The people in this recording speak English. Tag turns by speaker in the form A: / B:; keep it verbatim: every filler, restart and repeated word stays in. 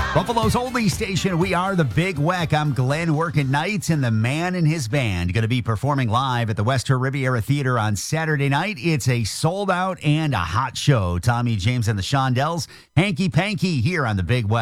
A: Buffalo's only station, we are the Big Weck. I'm Glenn working nights, and the man and his band going to be performing live at the Western Riviera Theater on Saturday night. It's a sold out and a hot show. Tommy James and the Shondells, Hanky Panky here on the Big Weck.